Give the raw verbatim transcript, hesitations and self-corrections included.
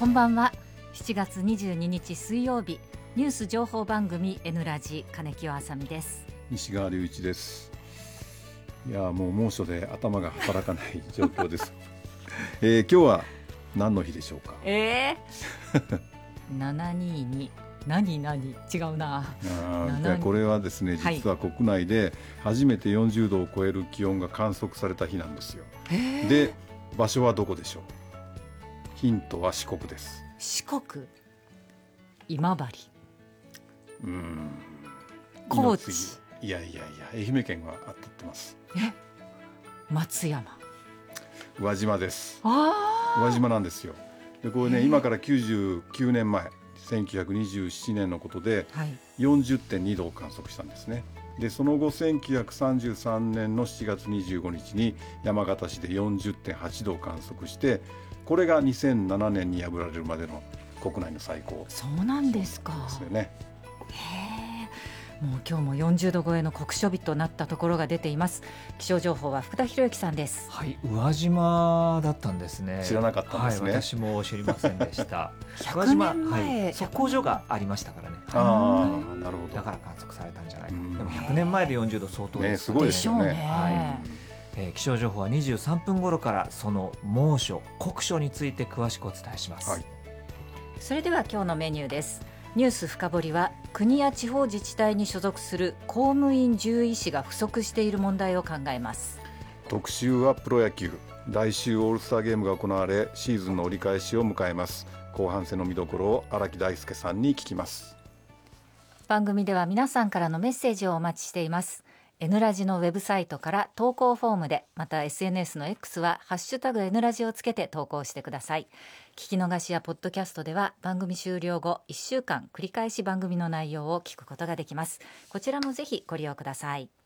こんばんは。しちがつにじゅうににち水曜日、ニュース情報番組 N ラジ金清あさみです。 西川隆一です。いやもう猛暑で頭が働かない状況です、えー、今日は何の日でしょうか。 えー、ななにに何何違うな。 あこれはですね、実は国内で初めてよんじゅうどを超える気温が観測された日なんですよ。で、場所はどこでしょう。ヒントは四国です。 四国、今治、 うーん高知。 いやいやいや、愛媛県は当たってます。 え、松山、 宇和島です。 あ宇和島なんですよ。でこれね、今からきゅうじゅうきゅうねんまえ、せんきゅうひゃくにじゅうななねんのことで よんじゅってんにどを観測したんですね。でその後せんきゅうひゃくさんじゅうさんねんのしちがつにじゅうごにちに山形市で よんじゅってんはちどを観測して、これがにせんななねんに破られるまでの国内の最高。 そうなんですか。 ですよね。 へー、もう今日もよんじゅうど超えの酷暑日となったところが出ています。気象情報は福田博之さんです。 はい、宇和島だったんですね。 知らなかったんですね。 はい、私も知りませんでしたひゃくねんまえ、 はい、測候所がありましたからね。 ああ、なるほど。 だから観測されたんじゃないか。 うんでもひゃくねんまえでよんじゅうど相当です、 ね、すごいですよね。 でしょうね。 はいえー、気象情報はにじゅうさんぷん頃からその猛暑、酷暑について詳しくお伝えします。 はい、 それでは今日のメニューです。ニュース深掘りは、国や地方自治体に所属する公務員獣医師が不足している問題を考えます。 特集はプロ野球。来週オールスターゲームが行われ、シーズンの折り返しを迎えます。後半戦の見どころを荒木大輔さんに聞きます。 番組では皆さんからのメッセージをお待ちしています。N ラジのウェブサイトから投稿フォームで、また エスエヌエス の X はハッシュタグ N ラジをつけて投稿してください。聞き逃しやポッドキャストでは番組終了後いっしゅうかん繰り返し番組の内容を聞くことができます。こちらもぜひご利用ください。